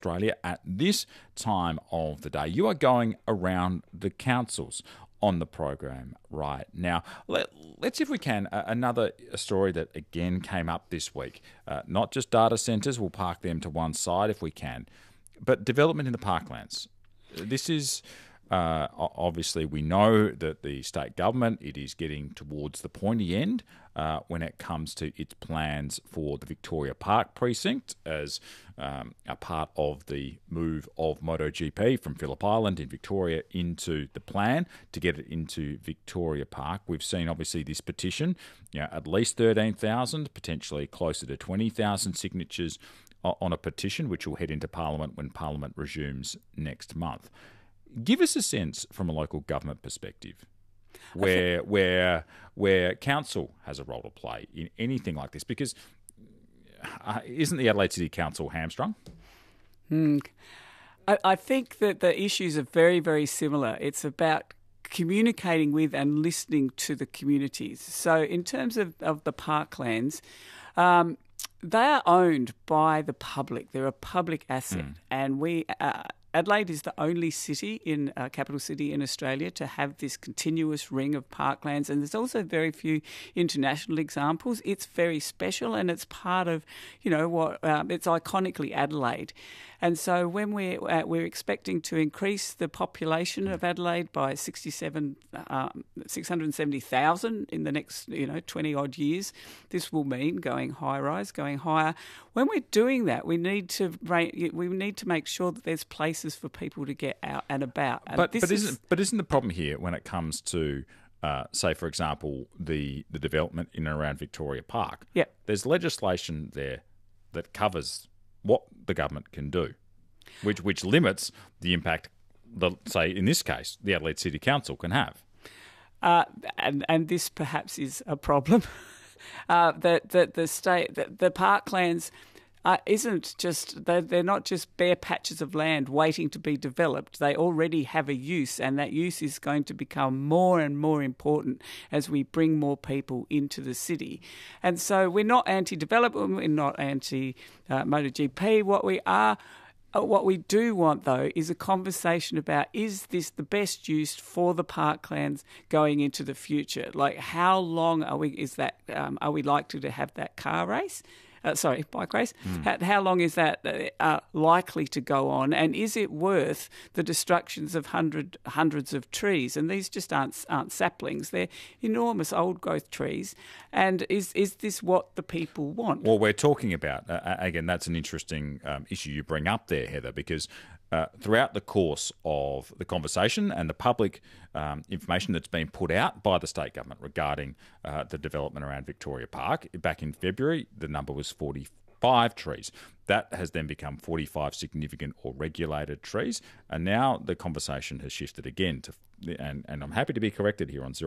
Australia at this time of the day. You are going around the councils on the program right now. Let's see if we can, another story that again came up this week. Not just data centres, we'll park them to one side if we can, but development in the parklands. This is... obviously, we know that the state government, it is getting towards the pointy end when it comes to its plans for the Victoria Park precinct as a part of the move of MotoGP from Phillip Island in Victoria into the plan to get it into Victoria Park. We've seen, obviously, this petition, at least 13,000, potentially closer to 20,000 signatures on a petition, which will head into Parliament when Parliament resumes next month. Give us a sense from a local government perspective where council has a role to play in anything like this, because isn't the Adelaide City Council hamstrung? I think that the issues are very, very similar. It's about communicating with and listening to the communities. So in terms of the parklands, they are owned by the public. They're a public asset, and we... Adelaide is the only city capital city in Australia to have this continuous ring of parklands, and there's also very few international examples. It's very special, and it's part of, it's iconically Adelaide. And so when we're expecting to increase the population of Adelaide by 670,000 in the next 20 odd years, this will mean going high-rise, going higher. When we're doing that, we need to make sure that there's places for people to get out and about. And but isn't the problem here when it comes to say, for example, the development in and around Victoria Park? Yeah, there's legislation there that covers what the government can do, which limits the impact that, say, in this case, the Adelaide City Council can have. And this perhaps is a problem. That the parklands isn't just, they're not just bare patches of land waiting to be developed. They already have a use, and that use is going to become more and more important as we bring more people into the city. And so we're not anti-development, we're not anti-MotoGP. What we do want, though, is a conversation about, is this the best use for the parklands going into the future? Like, how long are we likely to have that bike race? How long is that likely to go on? And is it worth the destructions of hundreds of trees? And these just aren't saplings. They're enormous old growth trees. And is this what the people want? Well, we're talking about, again, that's an interesting issue you bring up there, Heather, because throughout the course of the conversation and the public information that's been put out by the state government regarding the development around Victoria Park, back in February, the number was 45 trees. That has then become 45 significant or regulated trees, and now the conversation has shifted again to, and I'm happy to be corrected here on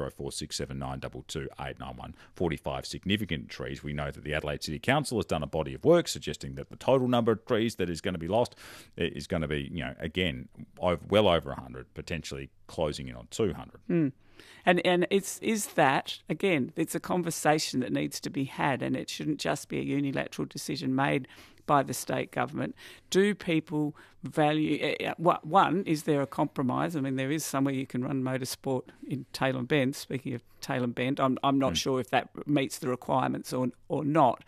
0467922891, 45 significant trees. We know that the Adelaide City Council has done a body of work suggesting that the total number of trees that is going to be lost is going to be, again, well over 100, potentially closing in on 200. And is that, again, it's a conversation that needs to be had, and it shouldn't just be a unilateral decision made by the state government. Do people value... One, is there a compromise? I mean, there is somewhere you can run motorsport in Tailem Bend. Speaking of Tailem Bend, I'm not sure if that meets the requirements or not.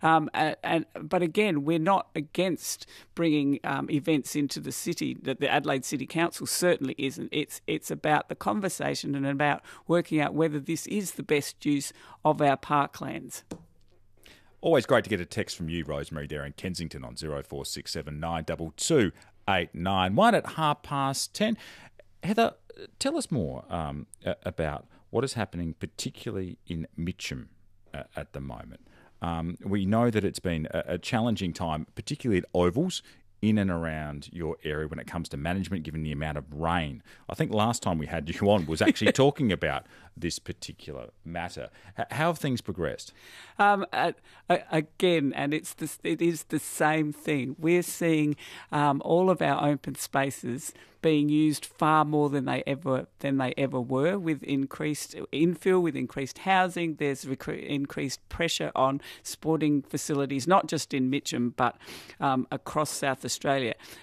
But again, we're not against bringing events into the city. That the Adelaide City Council certainly isn't. It's about the conversation and about working out whether this is the best use of our parklands. Always great to get a text from you, Rosemary, there in Kensington on 0467922891 at 10:30. Heather, tell us more about what is happening, particularly in Mitcham at the moment. We know that it's been a challenging time, particularly at ovals in and around your area when it comes to management, given the amount of rain. I think last time we had you on was actually talking about this particular matter. How have things progressed? Again, and it is the same thing. We're seeing all of our open spaces being used far more than they ever were, with increased infill, with increased housing. There's increased pressure on sporting facilities, not just in Mitcham but across South Australia.